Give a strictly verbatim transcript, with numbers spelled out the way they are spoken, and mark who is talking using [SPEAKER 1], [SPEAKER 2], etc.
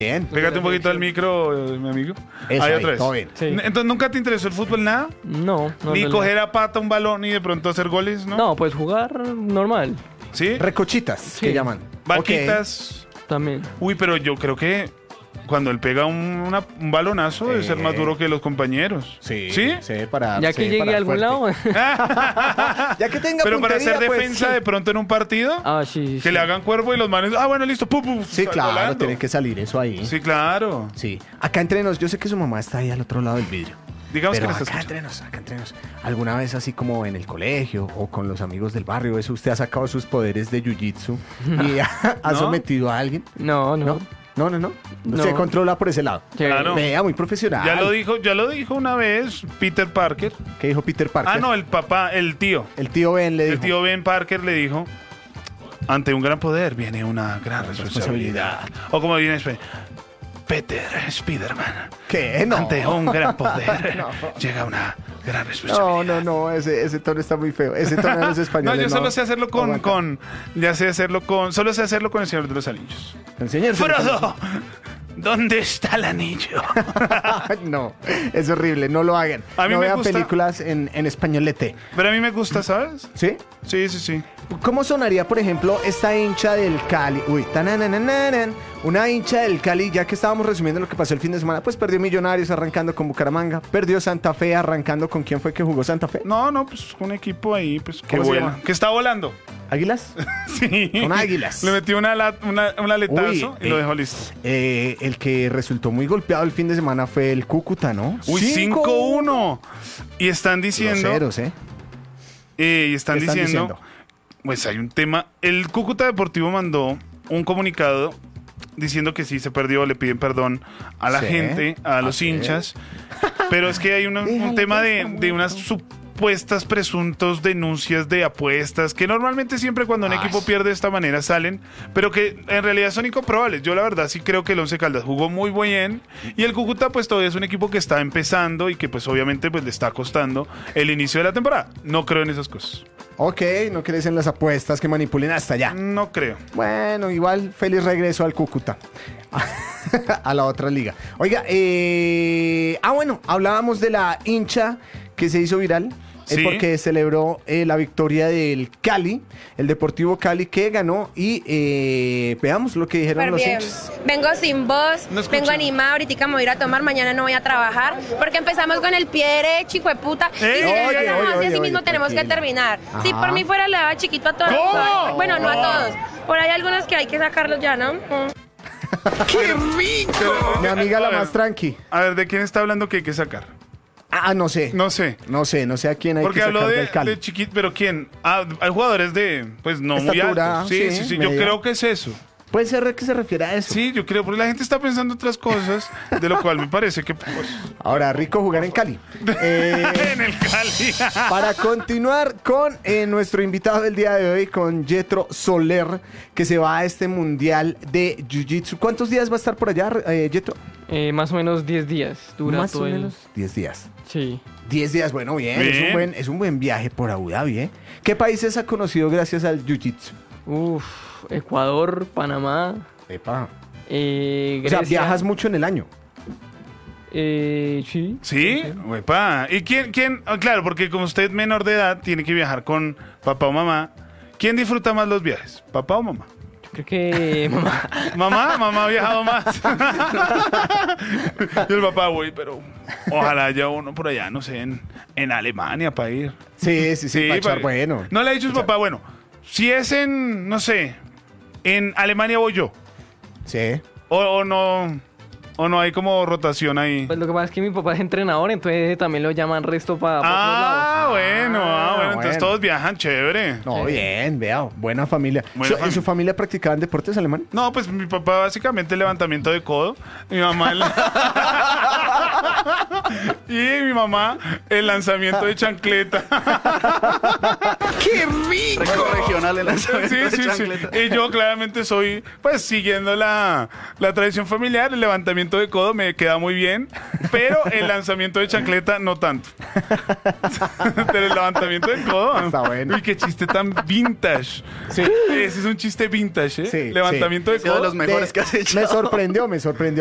[SPEAKER 1] Bien.
[SPEAKER 2] Pégate un poquito al micro, eh, mi amigo.
[SPEAKER 1] Eso,
[SPEAKER 2] ahí
[SPEAKER 1] ahí,
[SPEAKER 2] otra vez.
[SPEAKER 1] todo bien.
[SPEAKER 3] Sí.
[SPEAKER 2] Entonces, ¿nunca te interesó el fútbol nada?
[SPEAKER 3] No, no.
[SPEAKER 2] Ni
[SPEAKER 3] no,
[SPEAKER 2] coger a pata un balón y de pronto hacer goles, ¿no?
[SPEAKER 3] No, pues jugar normal
[SPEAKER 2] ¿Sí?
[SPEAKER 1] Recochitas,
[SPEAKER 3] Sí.
[SPEAKER 1] que llaman.
[SPEAKER 2] Vaquitas.
[SPEAKER 3] también.
[SPEAKER 2] Uy, pero yo creo que cuando él pega un, una- un balonazo debe
[SPEAKER 1] Sí.
[SPEAKER 2] ser más duro que los compañeros.
[SPEAKER 1] Sí,
[SPEAKER 2] ¿Sí?
[SPEAKER 1] sí, para
[SPEAKER 3] Ya que
[SPEAKER 1] sí,
[SPEAKER 3] llegue
[SPEAKER 1] para
[SPEAKER 3] a algún
[SPEAKER 1] fuerte.
[SPEAKER 3] lado.
[SPEAKER 1] Ya que tenga
[SPEAKER 2] Pero para
[SPEAKER 1] puntería,
[SPEAKER 2] hacer
[SPEAKER 1] pues,
[SPEAKER 2] defensa
[SPEAKER 1] sí.
[SPEAKER 2] de pronto en un partido,
[SPEAKER 3] Ah, sí,
[SPEAKER 2] que
[SPEAKER 3] sí.
[SPEAKER 2] le hagan cuerpo y los manes, ah, bueno, listo, pum, pum,
[SPEAKER 1] Sí,
[SPEAKER 2] sal
[SPEAKER 1] claro,
[SPEAKER 2] volando.
[SPEAKER 1] tiene que salir eso ahí.
[SPEAKER 2] Sí, claro.
[SPEAKER 1] Sí. Acá entre nos, yo sé que su mamá está ahí al otro lado del vidrio.
[SPEAKER 2] Digamos
[SPEAKER 1] Pero
[SPEAKER 2] que le
[SPEAKER 1] acá
[SPEAKER 2] estás
[SPEAKER 1] entre nos, acá entre nos. ¿Alguna vez así como en el colegio o con los amigos del barrio, eso usted ha sacado sus poderes de jiu-jitsu y ha, ha
[SPEAKER 2] ¿No?
[SPEAKER 1] sometido a alguien?
[SPEAKER 3] No, no.
[SPEAKER 1] ¿No? No, no, no.
[SPEAKER 3] No.
[SPEAKER 1] Se controla por ese lado.
[SPEAKER 3] Sí.
[SPEAKER 2] Claro.
[SPEAKER 1] Vea, muy profesional.
[SPEAKER 2] Ya lo dijo, ya lo dijo una vez Peter Parker.
[SPEAKER 1] ¿Qué dijo Peter Parker?
[SPEAKER 2] Ah, no, el papá, el tío.
[SPEAKER 1] El tío Ben le dijo.
[SPEAKER 2] El tío Ben Parker le dijo, ante un gran poder viene una gran responsabilidad. O como viene en español, Peter Spiderman.
[SPEAKER 1] ¿Qué? No.
[SPEAKER 2] Ante un gran poder
[SPEAKER 1] No.
[SPEAKER 2] llega una gran
[SPEAKER 1] No,
[SPEAKER 2] responsabilidad.
[SPEAKER 1] no, no, ese, ese tono está muy feo. Ese tono de los
[SPEAKER 2] No,
[SPEAKER 1] españoles.
[SPEAKER 2] yo solo sé hacerlo con,
[SPEAKER 1] aguanta.
[SPEAKER 2] con, ya sé hacerlo con, solo sé hacerlo con el Señor de los Anillos.
[SPEAKER 1] El señor.
[SPEAKER 2] Frodo, ¿dónde está el anillo?
[SPEAKER 1] No, es horrible, no lo hagan.
[SPEAKER 2] A mí
[SPEAKER 1] no
[SPEAKER 2] me
[SPEAKER 1] vean
[SPEAKER 2] gusta-
[SPEAKER 1] películas en, en españolete.
[SPEAKER 2] Pero a mí me gusta, ¿sabes?
[SPEAKER 1] ¿Sí?
[SPEAKER 2] Sí, sí, sí.
[SPEAKER 1] ¿Cómo sonaría, por ejemplo, esta hincha del Cali? Uy, tananananan, una hincha del Cali, ya que estábamos resumiendo lo que pasó el fin de semana, pues perdió Millonarios arrancando con Bucaramanga, perdió Santa Fe arrancando con quién fue que jugó Santa Fe.
[SPEAKER 2] No, no, pues un equipo ahí, pues que
[SPEAKER 1] ¿Cómo se
[SPEAKER 2] vuela,
[SPEAKER 1] llama?
[SPEAKER 2] que está volando.
[SPEAKER 1] ¿Águilas?
[SPEAKER 2] Sí.
[SPEAKER 1] Con Águilas.
[SPEAKER 2] Le metió una, la- una, un aletazo
[SPEAKER 1] Uy,
[SPEAKER 2] y lo
[SPEAKER 1] eh,
[SPEAKER 2] dejó listo.
[SPEAKER 1] Eh, el que resultó muy golpeado el fin de semana fue el Cúcuta, ¿no?
[SPEAKER 2] Uy, cinco uno. Y están diciendo.
[SPEAKER 1] Groseros, ¿eh?
[SPEAKER 2] eh, y están,
[SPEAKER 1] ¿Qué están
[SPEAKER 2] diciendo,
[SPEAKER 1] diciendo?
[SPEAKER 2] Pues hay un tema. El Cúcuta Deportivo mandó un comunicado diciendo que sí se perdió, le piden perdón a la
[SPEAKER 1] Sí,
[SPEAKER 2] gente, a los
[SPEAKER 1] así es.
[SPEAKER 2] hinchas. Pero es que hay una- un
[SPEAKER 1] Déjalo,
[SPEAKER 2] tema de,
[SPEAKER 1] está
[SPEAKER 2] de
[SPEAKER 1] bueno.
[SPEAKER 2] unas supuestas presuntos denuncias de apuestas que normalmente siempre cuando un
[SPEAKER 1] Ay.
[SPEAKER 2] equipo pierde de esta manera salen, pero que en realidad son incomprobables. Yo la verdad sí creo que el Once Caldas jugó muy bien y el Cúcuta pues todavía es un equipo que está empezando y que pues obviamente pues le está costando el inicio de la temporada. No creo en esas cosas.
[SPEAKER 1] Ok, no crees en las apuestas que manipulen hasta allá.
[SPEAKER 2] No creo.
[SPEAKER 1] Bueno, igual feliz regreso al Cúcuta. A la otra liga. Oiga, eh... ah, bueno, hablábamos de la hincha que se hizo viral. eh,
[SPEAKER 2] Sí.
[SPEAKER 1] Porque celebró eh, la victoria del Cali, el Deportivo Cali que ganó. Y eh, veamos lo que dijeron
[SPEAKER 4] Súper
[SPEAKER 1] los
[SPEAKER 4] bien.
[SPEAKER 1] hinchas.
[SPEAKER 4] Vengo sin voz,
[SPEAKER 2] No escucho.
[SPEAKER 4] vengo animada, ahorita me voy a ir a tomar, mañana no voy a trabajar, porque empezamos con el pie derecho, hijo de puta, y si
[SPEAKER 2] Ey,
[SPEAKER 4] no
[SPEAKER 2] oye,
[SPEAKER 4] empezamos
[SPEAKER 1] oye,
[SPEAKER 4] así, así
[SPEAKER 1] oye,
[SPEAKER 4] mismo
[SPEAKER 1] oye,
[SPEAKER 4] tenemos que
[SPEAKER 1] tranquila.
[SPEAKER 4] terminar. Si
[SPEAKER 1] Ajá.
[SPEAKER 4] por mí fuera le daba chiquito a todos,
[SPEAKER 2] ¿Cómo?
[SPEAKER 4] bueno, no a
[SPEAKER 2] No.
[SPEAKER 4] todos, por ahí hay algunos que hay que sacarlos ya, ¿no? Mm.
[SPEAKER 1] ¡Qué rico! Mi amiga la
[SPEAKER 2] A ver.
[SPEAKER 1] más tranqui.
[SPEAKER 2] A ver, ¿de quién está hablando que hay que sacar?
[SPEAKER 1] Ah, no sé.
[SPEAKER 2] No sé.
[SPEAKER 1] No sé, no sé a quién hay
[SPEAKER 2] Porque
[SPEAKER 1] que
[SPEAKER 2] habló
[SPEAKER 1] sacar
[SPEAKER 2] de,
[SPEAKER 1] del Cali.
[SPEAKER 2] de chiquito, pero ¿quién? Ah, hay jugadores de, pues no muy
[SPEAKER 1] Estatura,
[SPEAKER 2] altos. Sí,
[SPEAKER 1] sí,
[SPEAKER 2] sí, sí, yo
[SPEAKER 1] media.
[SPEAKER 2] creo que es eso.
[SPEAKER 1] Puede ser que se refiera a eso.
[SPEAKER 2] Sí, yo creo, porque la gente está pensando otras cosas, de lo cual me parece que, pues,
[SPEAKER 1] Ahora, rico jugar en Cali. Eh,
[SPEAKER 2] en el Cali.
[SPEAKER 1] Para continuar con eh, nuestro invitado del día de hoy, con Yetro Soler, que se va a este mundial de Jiu-Jitsu. ¿Cuántos días va a estar por allá, eh, Yetro?
[SPEAKER 3] Eh, más o menos diez días dura
[SPEAKER 1] Más
[SPEAKER 3] todo
[SPEAKER 1] o
[SPEAKER 3] el-
[SPEAKER 1] menos diez días.
[SPEAKER 3] Sí.
[SPEAKER 1] diez días, bueno, bien. Es, un
[SPEAKER 2] Bien.
[SPEAKER 1] buen, es un buen viaje por Abu Dhabi, ¿eh? ¿Qué países ha conocido gracias al Jiu-Jitsu?
[SPEAKER 3] Uf, Ecuador, Panamá,
[SPEAKER 1] Epa.
[SPEAKER 3] eh,
[SPEAKER 1] O sea,
[SPEAKER 3] Grecia.
[SPEAKER 1] viajas mucho en el año.
[SPEAKER 3] Eh, sí.
[SPEAKER 2] Sí, uepa. ¿Y quién, quién? Ah, claro, porque como usted es menor de edad, tiene que viajar con papá o mamá. ¿Quién disfruta más los viajes? ¿Papá o mamá?
[SPEAKER 3] Yo creo que mamá.
[SPEAKER 2] Mamá, mamá ha viajado más. Y el papá, güey, pero ojalá haya uno por allá, no sé, en, en Alemania para ir.
[SPEAKER 1] Sí, sí, sí, para echar
[SPEAKER 2] pa-
[SPEAKER 1] bueno.
[SPEAKER 2] No le ha dicho su papá, bueno, si es en, no sé, en Alemania voy yo.
[SPEAKER 1] Sí.
[SPEAKER 2] O, o no, o no hay como rotación ahí.
[SPEAKER 3] Pues lo que pasa es que mi papá es entrenador, entonces también lo llaman resto para otros
[SPEAKER 2] Ah,
[SPEAKER 3] lados.
[SPEAKER 2] bueno, ah, bueno, entonces
[SPEAKER 1] bueno.
[SPEAKER 2] todos viajan, chévere.
[SPEAKER 1] No,
[SPEAKER 3] Sí.
[SPEAKER 1] bien, vea, buena familia.
[SPEAKER 2] Buena
[SPEAKER 1] Su- ¿En
[SPEAKER 2] familia.
[SPEAKER 1] su familia practicaban deportes alemán?
[SPEAKER 2] No, pues mi papá básicamente levantamiento de codo. Mi mamá el... Y mi mamá el lanzamiento de chancleta.
[SPEAKER 1] ¡Qué rico!
[SPEAKER 5] regional el lanzamiento
[SPEAKER 2] Sí,
[SPEAKER 5] de
[SPEAKER 2] sí, sí.
[SPEAKER 5] chancleta.
[SPEAKER 2] Y yo claramente soy, pues siguiendo la, la tradición familiar, el levantamiento de codo me queda muy bien, pero el lanzamiento de chancleta no tanto. Pero el levantamiento de el codo.
[SPEAKER 1] Está bueno.
[SPEAKER 2] Uy, qué chiste tan vintage.
[SPEAKER 1] Sí.
[SPEAKER 2] Ese es un chiste vintage, ¿eh?
[SPEAKER 1] Sí,
[SPEAKER 2] Levantamiento
[SPEAKER 5] Ha
[SPEAKER 2] de
[SPEAKER 5] sido de
[SPEAKER 2] codo.
[SPEAKER 5] los mejores
[SPEAKER 1] De-
[SPEAKER 5] que has hecho.
[SPEAKER 1] Me sorprendió, me sorprendió.